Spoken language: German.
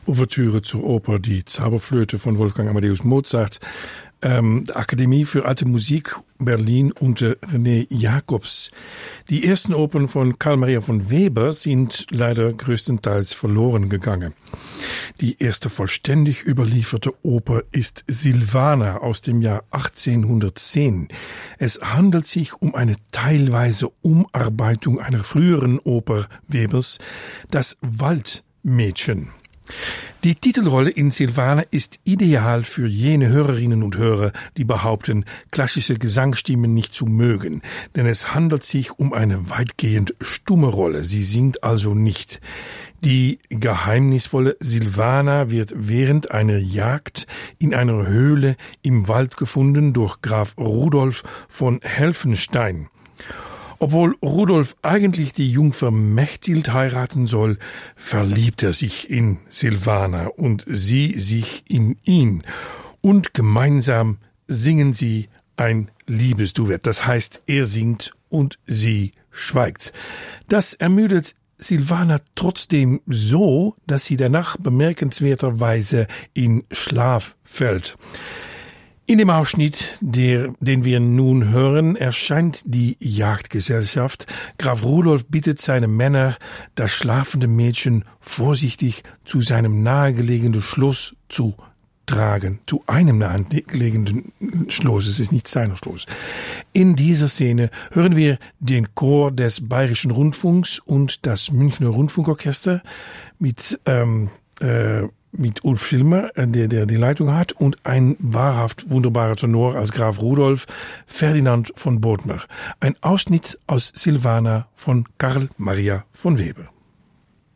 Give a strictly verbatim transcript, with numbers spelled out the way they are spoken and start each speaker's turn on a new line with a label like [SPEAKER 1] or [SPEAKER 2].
[SPEAKER 1] Ouvertüre zur Oper Die Zauberflöte von Wolfgang Amadeus Mozart, ähm, der Akademie für Alte Musik Berlin unter René Jacobs. Die ersten Opern von Carl Maria von Weber sind leider größtenteils verloren gegangen. Die erste vollständig überlieferte Oper ist Silvana aus dem Jahr achtzehnhundertzehn. Es handelt sich um eine teilweise Umarbeitung einer früheren Oper Webers, Das Waldmädchen. Die Titelrolle in Silvana ist ideal für jene Hörerinnen und Hörer, die behaupten, klassische Gesangsstimmen nicht zu mögen, denn es handelt sich um eine weitgehend stumme Rolle. Sie singt also nicht. Die geheimnisvolle Silvana wird während einer Jagd in einer Höhle im Wald gefunden durch Graf Rudolf von Helfenstein. Obwohl Rudolf eigentlich die Jungfer Mechthild heiraten soll, verliebt er sich in Silvana und sie sich in ihn. Und gemeinsam singen sie ein Liebesduett. Das heißt, er singt und sie schweigt. Das ermüdet Silvana trotzdem so, dass sie danach bemerkenswerterweise in Schlaf fällt. In dem Ausschnitt, der, den wir nun hören, erscheint die Jagdgesellschaft. Graf Rudolf bittet seine Männer, das schlafende Mädchen vorsichtig zu seinem nahegelegenen Schloss zu tragen. Zu einem nahegelegenen Schloss, es ist nicht seiner Schloss. In dieser Szene hören wir den Chor des Bayerischen Rundfunks und das Münchner Rundfunkorchester mit ähm, äh, mit Ulf Schilmer, der, der die Leitung hat, und ein wahrhaft wunderbarer Tenor als Graf Rudolf, Ferdinand von Bodmer. Ein Ausschnitt aus Silvana von Carl Maria von Weber.